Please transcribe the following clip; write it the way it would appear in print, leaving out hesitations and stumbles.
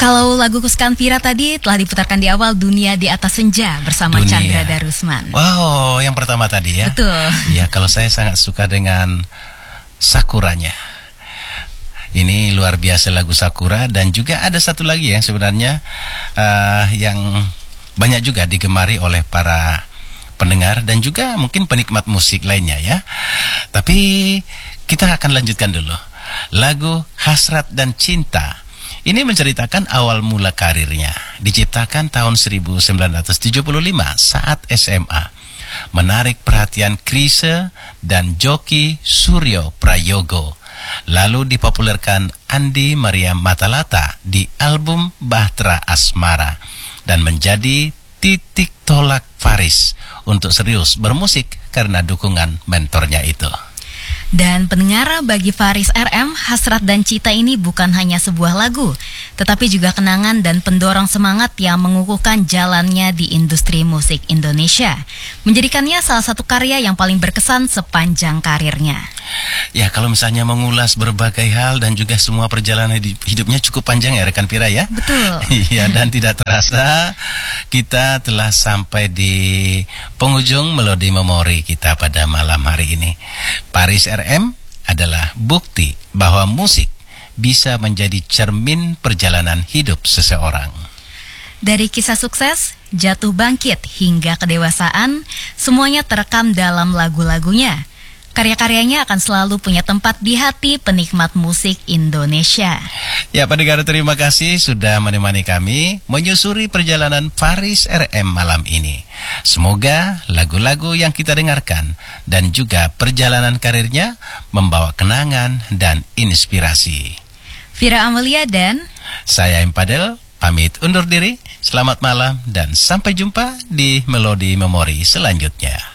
Kalau lagu kesukaan Vira tadi telah diputarkan di awal, Dunia di Atas Senja bersama Chandra Darusman. Wow, yang pertama tadi ya. Betul. Ya, kalau saya sangat suka dengan Sakuranya. Ini luar biasa lagu Sakura. Dan juga ada satu lagi yang sebenarnya yang banyak juga digemari oleh para pendengar dan juga mungkin penikmat musik lainnya ya. Tapi kita akan lanjutkan dulu lagu Hasrat dan Cinta. Ini menceritakan awal mula karirnya. Diciptakan tahun 1975 saat SMA. Menarik perhatian Chrisye dan Joki Suryo Prayogo. Lalu dipopulerkan Andi Maria Matalata di album Bahtera Asmara. Dan menjadi titik tolak Faris untuk serius bermusik karena dukungan mentornya itu. Dan pendengar, bagi Faris RM, Hasrat dan Cinta ini bukan hanya sebuah lagu, tetapi juga kenangan dan pendorong semangat yang mengukuhkan jalannya di industri musik Indonesia, menjadikannya salah satu karya yang paling berkesan sepanjang karirnya. Ya, kalau misalnya mengulas berbagai hal dan juga semua perjalanan hidupnya cukup panjang ya rekan Vira ya. Betul. Iya, dan tidak terasa kita telah sampai di penghujung melodi memori kita pada malam hari ini. Faris RM adalah bukti bahwa musik bisa menjadi cermin perjalanan hidup seseorang. Dari kisah sukses, jatuh bangkit, hingga kedewasaan, semuanya terekam dalam lagu-lagunya. Karya-karyanya akan selalu punya tempat di hati penikmat musik Indonesia. Ya, pendengar, terima kasih sudah menemani kami menyusuri perjalanan Faris RM malam ini. Semoga lagu-lagu yang kita dengarkan dan juga perjalanan karirnya membawa kenangan dan inspirasi. Vira Amelia dan saya Impadel pamit undur diri. Selamat malam dan sampai jumpa di Melodi Memori selanjutnya.